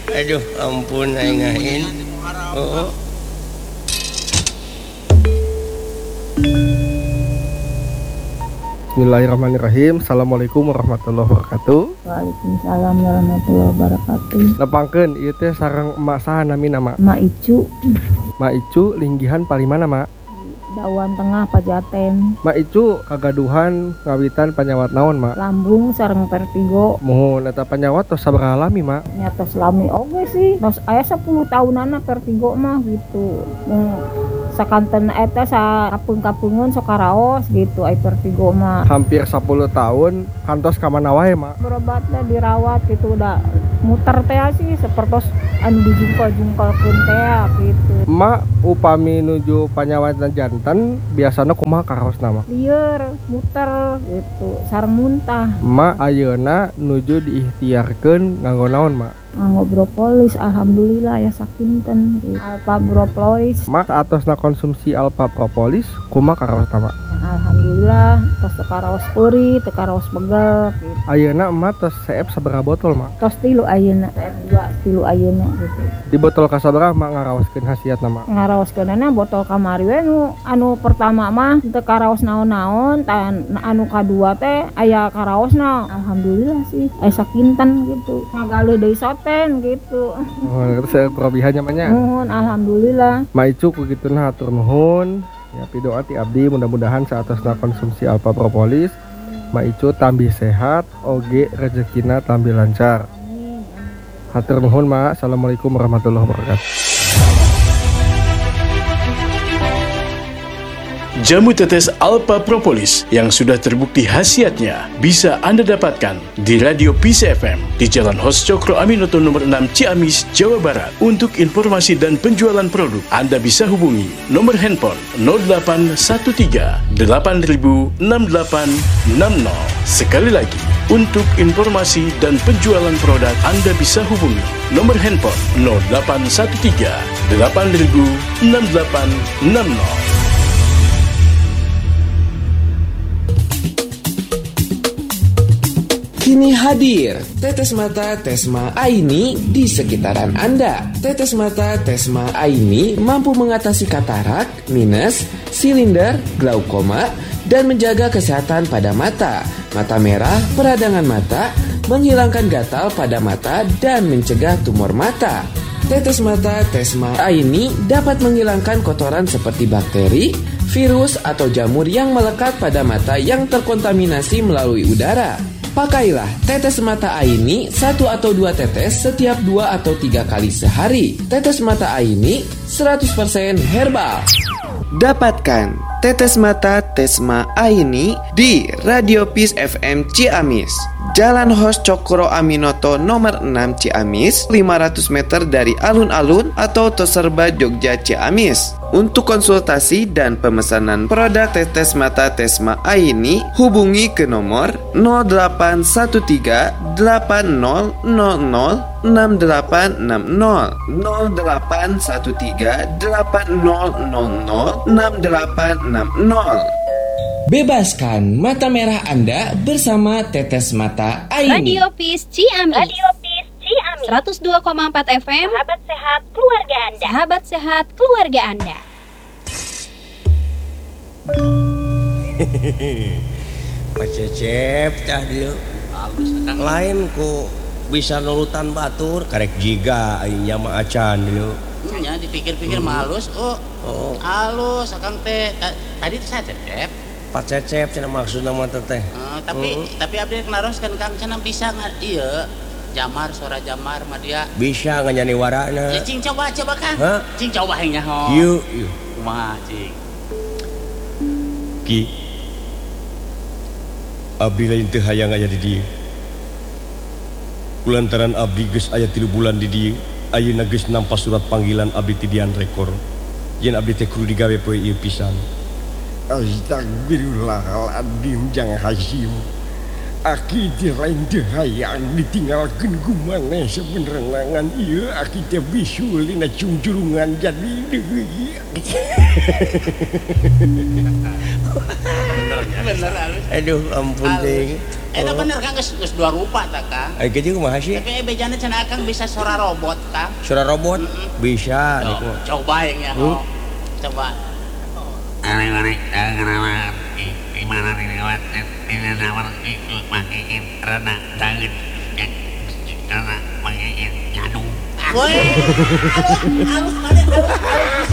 Aduh, ampun aing. Oh. Bismillahirrahmanirrahim. Assalamualaikum warahmatullahi wabarakatuh. Waalaikumsalam warahmatullahi wabarakatuh. Nepangkeun ieu teh sareng emak saha nami nama? Mak Icu. Mak Icu linggihan palimana, Mak? Dawan Tengah Pajaten. Mak Icu kagaduhan ngawitan panyawat naon, Mak? Lambung sareng vertigo. Mohon eta panyawat tos sabaraha lami, Mak? Nyata selami oge sih. Tos aya 10 tahunana vertigo mah gitu. Sakanten eta kapung-kapungun sok karaos gitu ai vertigo mah. Hampir 10 tahun kantos ka mana wae, Mak? Berobat dah dirawat gitu udah muter teh sih sapertos anu dijungkal-jungkalkeun teh gitu. Mak upami nuju panyawatan janten biasana kumaha karaos nama? Lieur, muter gitu, sareng muntah. Mak ayeuna nuju diikhtiarkeun nganggo naon, Mak? Nganggo propolis, alhamdulillah ya sakinten gitu. Alpha propolis. Mak atosna konsumsi alpha propolis kumaha karaos nama? Alhamdulillah, tos teu karaos peuri, teu karaos begel gitu. Ayeuna emak tos CF sabaraha botol, Mak? Tos 3 ayeuna, 2 ayeuna gitu. Di botol kasabaraha Mak ngaraoskeun hasiat nama? Ngaraoskeunana botol kamari we anu pertama mah teu karaos naon-naon, tan anu kadua teh aya karaosna. Alhamdulillah sih, aya sakinten gitu. Ngagaluh deui soten gitu. Oh, terus probihannya mah nya. Nuhun, alhamdulillah. Mak Icu kugituna hatur nuhun. Ya pidoa ti abdi mudah-mudahan saatosna konsumsi alpha propolis Mak Icu tambih sehat, oge rezekina tambih lancar. Hatur nuhun, Mak. Assalamualaikum warahmatullahi wabarakatuh. Jamu tetes Alpha Propolis yang sudah terbukti khasiatnya bisa Anda dapatkan di Radio Peace FM di Jalan Hos Cokro Aminoto nomor 6 Ciamis, Jawa Barat. Untuk informasi dan penjualan produk, Anda bisa hubungi nomor handphone 0813 8000 6860. Sekali lagi, untuk informasi dan penjualan produk, Anda bisa hubungi nomor handphone 0813 8000 6860. Kini hadir Tetes Mata Tesma Aini di sekitaran Anda. Tetes Mata Tesma Aini mampu mengatasi katarak, minus, silinder, glaukoma, dan menjaga kesehatan pada mata, mata merah, peradangan mata, menghilangkan gatal pada mata, dan mencegah tumor mata. Tetes Mata Tesma Aini dapat menghilangkan kotoran seperti bakteri, virus, atau jamur yang melekat pada mata yang terkontaminasi melalui udara. Pakailah tetes mata Aini 1 atau 2 tetes setiap 2 atau 3 kali sehari. Tetes mata Aini 100% herbal. Dapatkan tetes mata Tesma Aini di Radio Peace FM Ciamis, Jalan Hos Cokro Aminoto nomor 6 Ciamis, 500 meter dari alun-alun atau Toserba Jogja Ciamis. Untuk konsultasi dan pemesanan produk tetes mata Tesma Aini, hubungi ke nomor 0813 8000 6860 0813 8000 6860. Bebaskan mata merah Anda bersama Tetes Mata Aini. Radio Peace Ciamis. Radio Peace Ciamis. 102,4 FM. Sahabat sehat keluarga Anda. Sahabat sehat keluarga Anda. Pak Cecep tah dieu. Lain ku bisa nulutan batur karek jiga aing nya mah acan dieu. Nya dipikir-pikir mah halus. Halus akang teh. Tadi teh saya Cecep. Pak Cecep cenah maksudna mah teh. Tapi abdi naroskeun Kang cenah bisa ieu jamar suara jamar mah dia. Bisa nganyani warana. Ya cing coba Kang. Cing coba hengnya ho. Ieu. Kumaha cing? Ki. Abdi lain teu hayang aya di dieu. Kulantaran abdi geus aya 3 bulan di dieu, ayeuna geus nampa surat panggilan abdi ti dian rekor. Yen abdi teh kudu digawe poe ieu pisan. Astagfirullahaladzim, Jang Hasyim. Aki teh lain teu hayang ditinggalkeun ku maneh sabenerna ngan ieu aki teh bisul dina cungcurungan jadi deui. Bener halus. Aduh ampun ting. Eta bener Kang geus dua rupa tah Kang. Ai kitu kumaha sih? Tapi bejana cenah Kang bisa suara robot Kang. Suara robot bisa niku. Coba yang ya. Coba. Aneh-aneh kenapa gimana ini lewat ini nawar itu pakein rada tangan karena pakein nyadu. Woi. Halus mana bisa.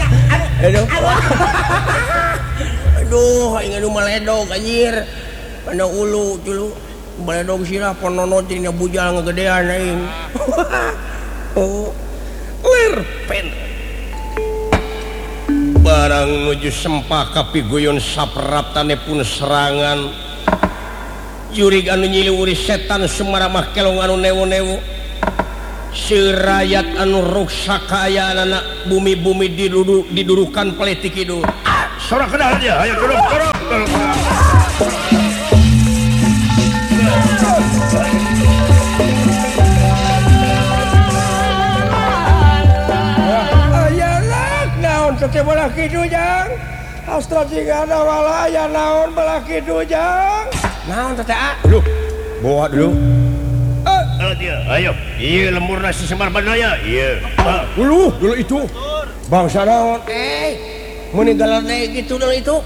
Aduh, aing anu maledog anjir. Pada ulu dulu. Maledog sirah ponono tina bujal ngagedean aing. Oh. Lerpen. Barang nuju sempaka pigoyon sapraptane pun serangan. Jurig anu nyiliwuri setan semaramah kelong anu newo-newo. Serayat anu ruksakaya anak bumi-bumi didudukan peletik itu. Sorak kenal aja, ayo dorong. Ayalah naon teh belah kitu jang. Astra jingana walaya naon belah kitu jang. Naon teh Duh. Bawa dulu. Dia, ayo, iya lembur nasi semar banaya, iya. Dulu itu. Bangsa naon? Meninggalan gitu dulu itu.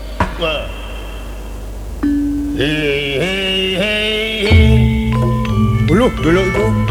Hei. Dulu itu.